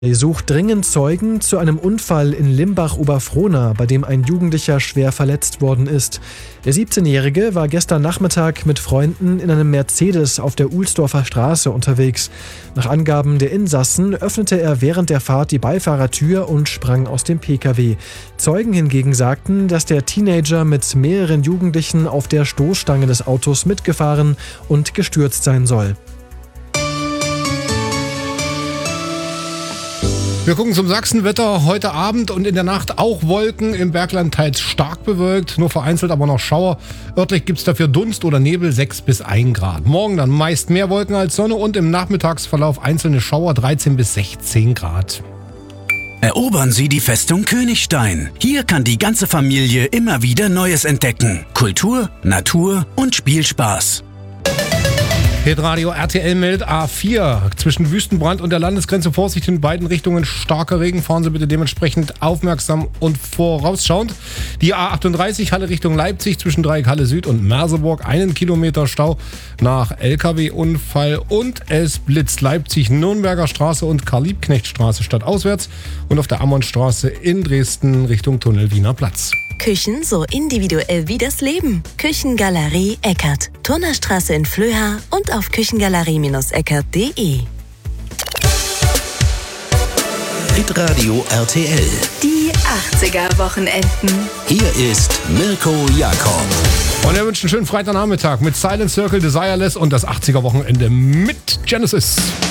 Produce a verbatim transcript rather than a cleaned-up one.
Er sucht dringend Zeugen zu einem Unfall in Limbach-Oberfrohna, bei dem ein Jugendlicher schwer verletzt worden ist. Der siebzehnjährige war gestern Nachmittag mit Freunden in einem Mercedes auf der Uhlsdorfer Straße unterwegs. Nach Angaben der Insassen öffnete er während der Fahrt die Beifahrertür und sprang aus dem Pkw. Zeugen hingegen sagten, dass der Teenager mit mehreren Jugendlichen auf der Stoßstange des Autos mitgefahren und gestürzt sein soll. Wir gucken zum Sachsenwetter. Heute Abend und in der Nacht auch Wolken, im Bergland teils stark bewölkt, nur vereinzelt aber noch Schauer. Örtlich gibt es dafür Dunst oder Nebel, sechs bis ein Grad. Morgen dann meist mehr Wolken als Sonne und im Nachmittagsverlauf einzelne Schauer, dreizehn bis sechzehn Grad. Erobern Sie die Festung Königstein. Hier kann die ganze Familie immer wieder Neues entdecken. Kultur, Natur und Spielspaß. Hitradio R T L meldet A vier. Zwischen Wüstenbrand und der Landesgrenze Vorsicht in beiden Richtungen starker Regen. Fahren Sie bitte dementsprechend aufmerksam und vorausschauend. Die A achtunddreißig Halle Richtung Leipzig zwischen Dreieck Halle Süd und Merseburg. Einen Kilometer Stau nach L K W-Unfall. Und es blitzt Leipzig Nürnberger Straße und Karl-Liebknecht-Straße stadtauswärts. Und auf der Ammonstraße in Dresden Richtung Tunnel Wiener Platz. Küchen so individuell wie das Leben. Küchengalerie Eckert. Turnerstraße in Flöha und auf küchengalerie Eckert punkt de. Hitradio R T L. Die achtziger-Wochenenden. Hier ist Mirko Jakob. Und er wünscht einen schönen Freitagnachmittag mit Silent Circle, Desireless und das achtziger-Wochenende mit Genesis.